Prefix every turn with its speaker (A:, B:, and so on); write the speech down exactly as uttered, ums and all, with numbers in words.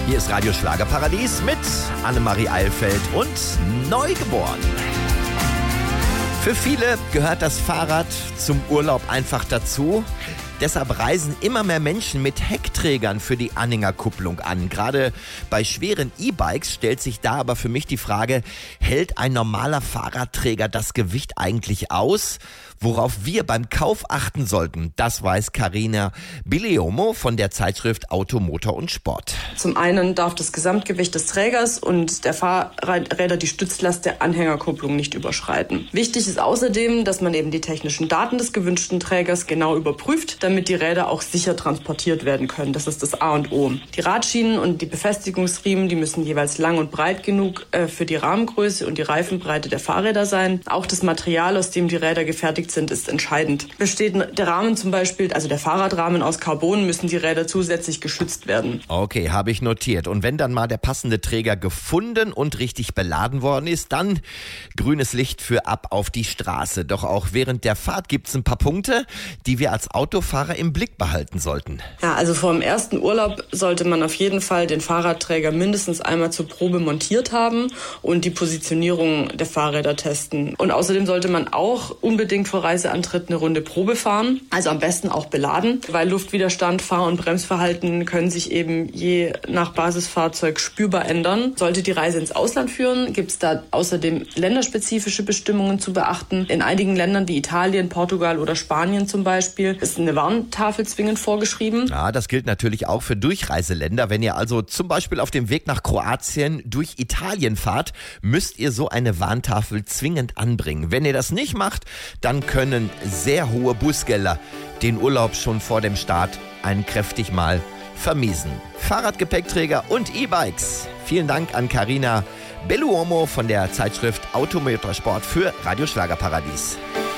A: Hier ist Radio Schlagerparadies mit Annemarie Eilfeld und Neugeboren. Für viele gehört das Fahrrad zum Urlaub einfach dazu. Deshalb reisen immer mehr Menschen mit Heckträgern für die Anhängerkupplung an. Gerade bei schweren E-Bikes stellt sich da aber für mich die Frage, hält ein normaler Fahrradträger das Gewicht eigentlich aus? Worauf wir beim Kauf achten sollten, das weiß Carina Beliomo von der Zeitschrift Auto, Motor und Sport.
B: Zum einen darf das Gesamtgewicht des Trägers und der Fahrräder die Stützlast der Anhängerkupplung nicht überschreiten. Wichtig ist außerdem, dass man eben die technischen Daten des gewünschten Trägers genau überprüft, damit die Räder auch sicher transportiert werden können. Das ist das A und O. Die Radschienen und die Befestigungsriemen, die müssen jeweils lang und breit genug äh, für die Rahmengröße und die Reifenbreite der Fahrräder sein. Auch das Material, aus dem die Räder gefertigt sind, ist entscheidend. Besteht der Rahmen zum Beispiel, also der Fahrradrahmen aus Carbon, müssen die Räder zusätzlich geschützt werden.
A: Okay, habe ich notiert. Und wenn dann mal der passende Träger gefunden und richtig beladen worden ist, dann grünes Licht für ab auf die Straße. Doch auch während der Fahrt gibt es ein paar Punkte, die wir als Autofahrer im Blick behalten sollten.
B: Ja, also vor dem ersten Urlaub sollte man auf jeden Fall den Fahrradträger mindestens einmal zur Probe montiert haben und die Positionierung der Fahrräder testen. Und außerdem sollte man auch unbedingt vor Reiseantritt eine Runde Probe fahren, also am besten auch beladen, weil Luftwiderstand, Fahr- und Bremsverhalten können sich eben je nach Basisfahrzeug spürbar ändern. Sollte die Reise ins Ausland führen, gibt es da außerdem länderspezifische Bestimmungen zu beachten. In einigen Ländern wie Italien, Portugal oder Spanien zum Beispiel ist eine Warntafel zwingend vorgeschrieben.
A: Ja, das gilt natürlich auch für Durchreiseländer. Wenn ihr also zum Beispiel auf dem Weg nach Kroatien durch Italien fahrt, müsst ihr so eine Warntafel zwingend anbringen. Wenn ihr das nicht macht, dann können sehr hohe Bußgelder den Urlaub schon vor dem Start einen kräftig mal vermiesen. Fahrradgepäckträger und E-Bikes. Vielen Dank an Carina Beliomo von der Zeitschrift Auto, Motor, Sport für Radio Schlagerparadies.